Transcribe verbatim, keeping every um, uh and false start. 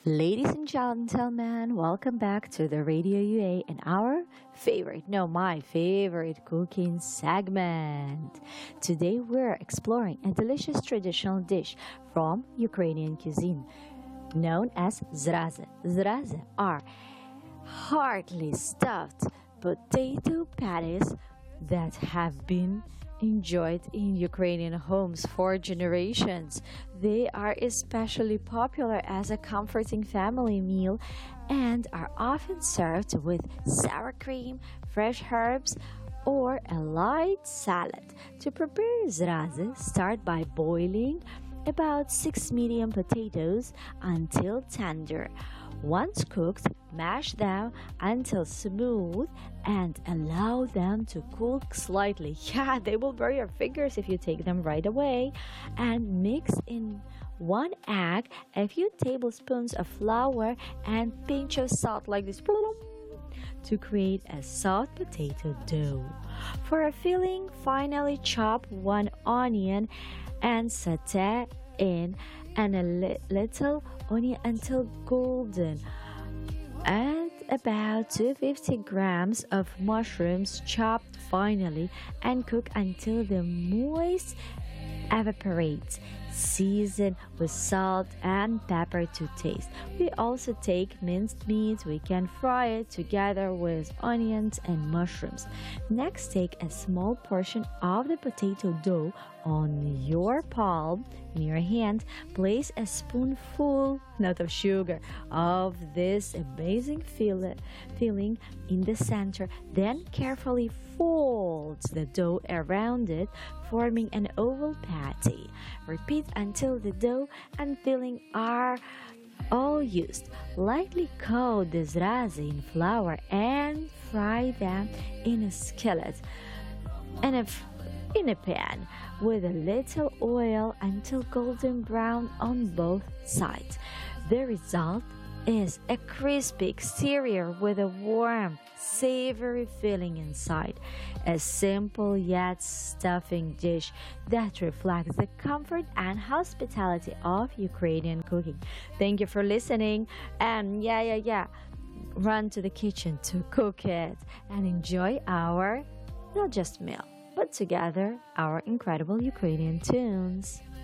Ladies and gentlemen, welcome back to the Radio U A and our favorite, no, my favorite cooking segment. Today we're exploring a delicious traditional dish from Ukrainian cuisine known as zrazy. Zrazy are heartily stuffed potato patties that have been enjoyed in Ukrainian homes for generations. They are especially popular as a comforting family meal and are often served with sour cream, fresh herbs, or a light salad. To prepare zrazy, start by boiling about six medium potatoes until tender. Once cooked, mash them until smooth and allow them to cool slightly. Yeah, they will burn your fingers if you take them right away. And mix in one egg, a few tablespoons of flour, and pinch of salt like this to create a soft potato dough. For a filling, finally chop one onion and saute in and a li- little onion until golden. Add about two hundred fifty grams of mushrooms chopped finely and cook until the moist evaporates. Season with salt and pepper to taste. We also take minced meat. We can fry it together with onions and mushrooms. Next, take a small portion of the potato dough on your palm, in your hand. Place a spoonful, not of sugar, of this amazing fill- filling in the center. Then carefully fold the dough around it, forming an oval patty. Repeat until the dough and filling are all used. Lightly coat the zrazy in flour and fry them in a skillet and a f- in a pan with a little oil until golden brown on both sides. The result is a crispy exterior with a warm, savory filling inside. A simple yet stuffing dish that reflects the comfort and hospitality of Ukrainian cooking. Thank you for listening. And yeah, yeah, yeah, run to the kitchen to cook it and enjoy our not just meal, but together our incredible Ukrainian tunes.